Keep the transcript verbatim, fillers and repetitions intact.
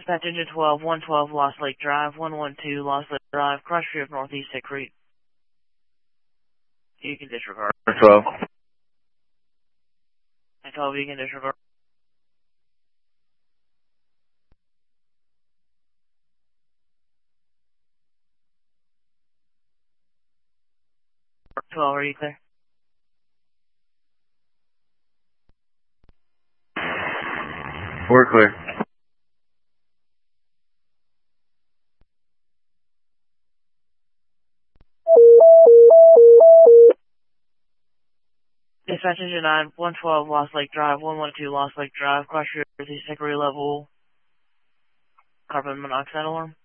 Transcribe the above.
Dispatch Engine twelve, one twelve Lost Lake Drive, one one two Lost Lake Drive, Cross Street of Northeast Hickory. You can disregard. twelve. I twelve, you can disregard. twelve, are you clear? We're clear. Dispatch Engine nine, one twelve Lost Lake Drive, one one two Lost Lake Drive, Cross Street of Northeast Hickory level carbon monoxide alarm.